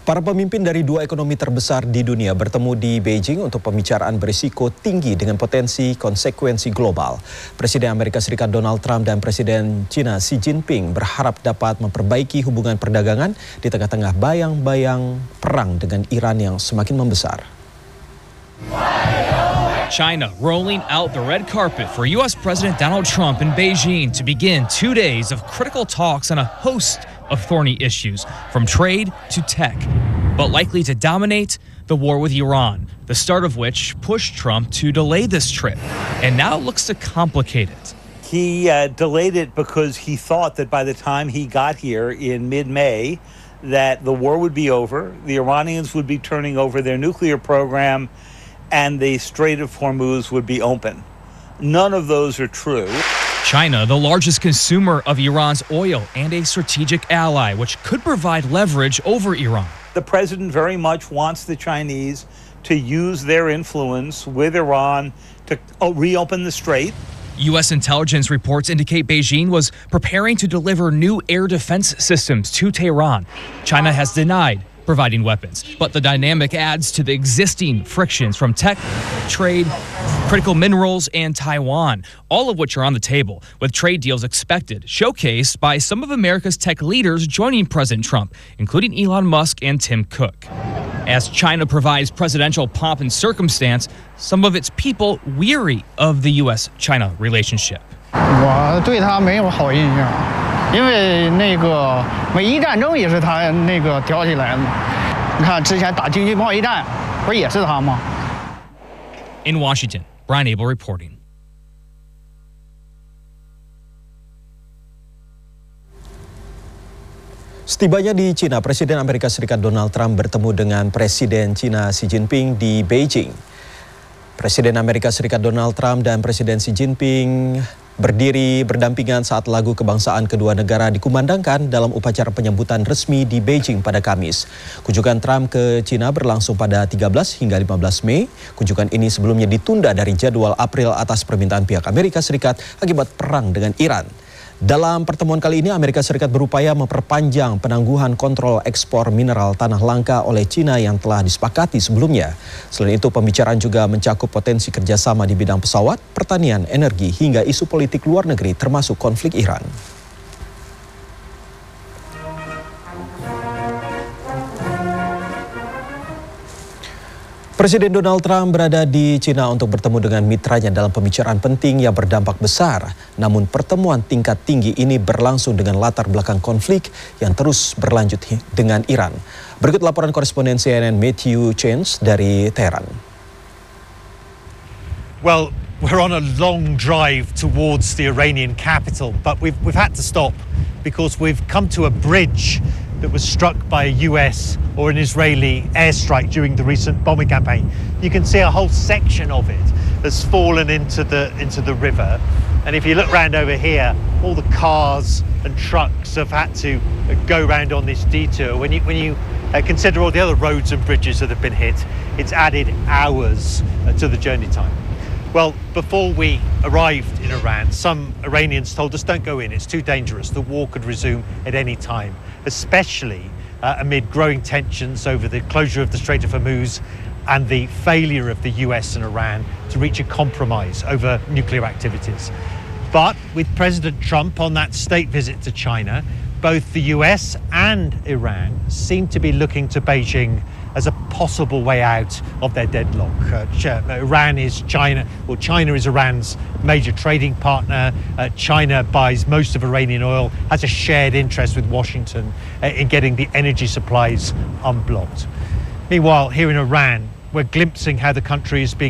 Para pemimpin dari dua ekonomi terbesar di dunia bertemu di Beijing untuk pembicaraan berisiko tinggi dengan potensi konsekuensi global. Presiden Amerika Serikat Donald Trump dan Presiden China Xi Jinping berharap dapat memperbaiki hubungan perdagangan di tengah-tengah bayang-bayang perang dengan Iran yang semakin membesar. China rolling out the red carpet for U.S. President Donald Trump in Beijing to begin 2 days of critical talks on a host of thorny issues, from trade to tech, but likely to dominate the war with Iran, the start of which pushed Trump to delay this trip, and now looks to complicate it. He delayed it because he thought that by the time he got here in mid-May, that the war would be over, the Iranians would be turning over their nuclear program, and the Strait of Hormuz would be open. None of those are true. China, the largest consumer of Iran's oil and a strategic ally, which could provide leverage over Iran. The president very much wants the Chinese to use their influence with Iran to reopen the strait. U.S. intelligence reports indicate Beijing was preparing to deliver new air defense systems to Tehran. China has denied providing weapons, but the dynamic adds to the existing frictions from tech, trade, critical minerals, and Taiwan, all of which are on the table, with trade deals expected, showcased by some of America's tech leaders joining President Trump, including Elon Musk and Tim Cook. As China provides presidential pomp and circumstance, some of its people weary of the U.S.-China relationship. 我对他没有好印象，因为那个美伊战争也是他那个挑起来的嘛。你看之前打经济贸易战，不是也是他吗？ In Washington, Brian Abel reporting. Setibanya di China, Presiden Amerika Serikat Donald Trump bertemu dengan Presiden China Xi Jinping di Beijing. Presiden Amerika Serikat Donald Trump dan Presiden Xi Jinping berdiri berdampingan saat lagu kebangsaan kedua negara dikumandangkan dalam upacara penyambutan resmi di Beijing pada Kamis. Kunjungan Trump ke China berlangsung pada 13 hingga 15 Mei. Kunjungan ini sebelumnya ditunda dari jadwal April atas permintaan pihak Amerika Serikat akibat perang dengan Iran. Dalam pertemuan kali ini, Amerika Serikat berupaya memperpanjang penangguhan kontrol ekspor mineral tanah langka oleh China yang telah disepakati sebelumnya. Selain itu, pembicaraan juga mencakup potensi kerjasama di bidang pesawat, pertanian, energi, hingga isu politik luar negeri termasuk konflik Iran. Presiden Donald Trump berada di China untuk bertemu dengan mitranya dalam pembicaraan penting yang berdampak besar. Namun pertemuan tingkat tinggi ini berlangsung dengan latar belakang konflik yang terus berlanjut dengan Iran. Berikut laporan koresponden CNN Matthew Chen dari Teheran. Well, we're on a long drive towards the Iranian capital, but we've had to stop because we've come to a bridge that was struck by a US or an Israeli airstrike during the recent bombing campaign. You can see a whole section of it has fallen into the river. And if you look around over here, all the cars and trucks have had to go round on this detour. When you consider all the other roads and bridges that have been hit, it's added hours to the journey time. Well, before we arrived in Iran, some Iranians told us, don't go in, it's too dangerous. The war could resume at any time, especially amid growing tensions over the closure of the Strait of Hormuz and the failure of the US and Iran to reach a compromise over nuclear activities. But with President Trump on that state visit to China, both the US and Iran seem to be looking to Beijing as a possible way out of their deadlock. Iran is China, well, China is Iran's major trading partner. China buys most of Iranian oil, has a shared interest with Washington in getting the energy supplies unblocked. Meanwhile, here in Iran, we're glimpsing how the country is being